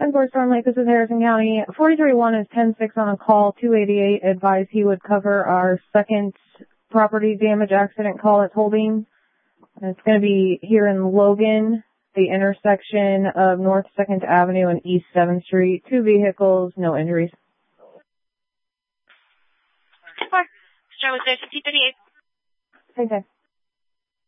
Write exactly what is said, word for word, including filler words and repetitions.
Edward Storm Lake, this is Harrison County. forty-three one is ten six on a call. two eighty-eight advised he would cover our second property damage accident call it's holding. It's going to be here in Logan, the intersection of North second Avenue and East seventh Street. Two vehicles, no injuries. Start with fifteen thirty-eight. Okay.